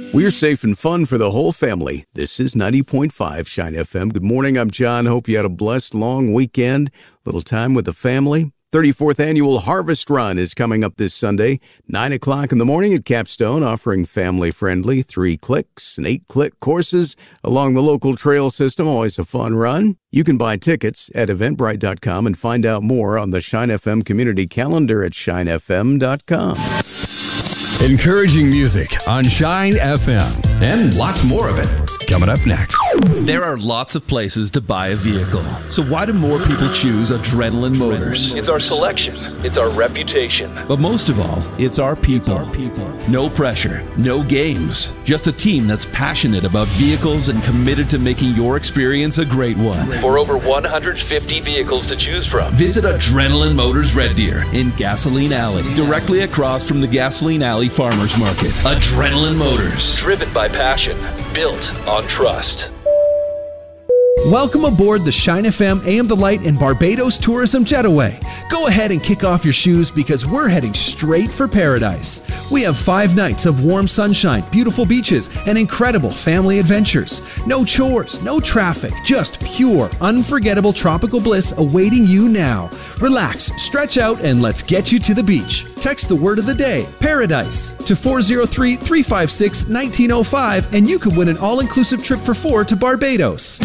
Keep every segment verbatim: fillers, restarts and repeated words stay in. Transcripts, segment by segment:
We're safe and fun for the whole family. This is ninety point five Shine F M. Good morning, I'm John. Hope you had a blessed long weekend. Little time with the family. thirty-fourth Annual Harvest Run is coming up this Sunday, nine o'clock in the morning at Capstone, offering family-friendly three-clicks and eight-click courses along the local trail system. Always a fun run. You can buy tickets at eventbrite dot com and find out more on the Shine F M community calendar at shine f m dot com. Encouraging music on Shine F M, and lots more of it coming up next. There are lots of places to buy a vehicle. So why do more people choose Adrenaline Motors? It's our selection. It's our reputation. But most of all, it's our people. No pressure, no games. Just a team that's passionate about vehicles and committed to making your experience a great one. For over one hundred fifty vehicles to choose from, visit Adrenaline Motors Red Deer in Gasoline Alley, directly across from the Gasoline Alley Farmers Market. Adrenaline Motors. Driven by passion. Built on trust. Welcome aboard the Shine F M A M The Light and Barbados Tourism Jetaway. Go ahead and kick off your shoes because we're heading straight for paradise. We have five nights of warm sunshine, beautiful beaches, and incredible family adventures. No chores, no traffic, just pure, unforgettable tropical bliss awaiting you now. Relax, stretch out, and let's get you to the beach. Text the word of the day, paradise, to four oh three, three five six, one nine oh five, and you could win an all-inclusive trip for four to Barbados.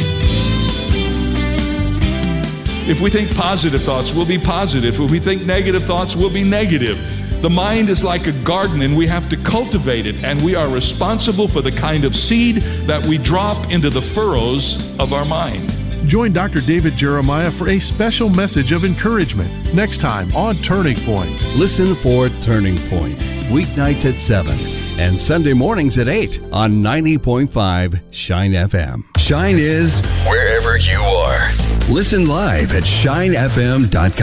If we think positive thoughts, we'll be positive. If we think negative thoughts, we'll be negative. The mind is like a garden, and we have to cultivate it, and we are responsible for the kind of seed that we drop into the furrows of our mind. Join Doctor David Jeremiah for a special message of encouragement next time on Turning Point. Listen for Turning Point, weeknights at seven and Sunday mornings at eight on ninety point five Shine F M. Shine is wherever you are. Listen live at shine f m dot com.